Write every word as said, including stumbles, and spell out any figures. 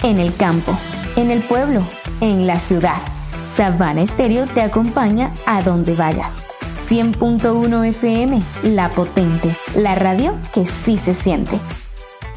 en el campo, en el pueblo, en la ciudad. Sabana Estéreo te acompaña a donde vayas. cien punto uno F M, La Potente, la radio que sí se siente.